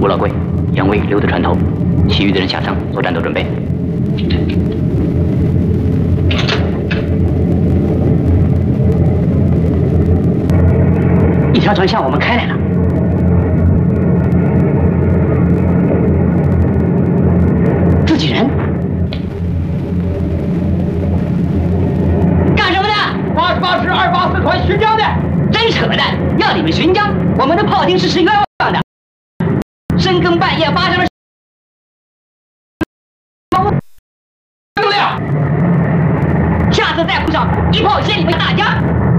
吴老贵、杨威留在船头，其余的人下舱做战斗准备。一条船向我们开来了。 自己人干什么的？88师284团巡江的，真扯淡！要你们巡江，我们的炮艇是吃冤枉的。深更半夜扒上了，下次再碰上一炮先你们大家。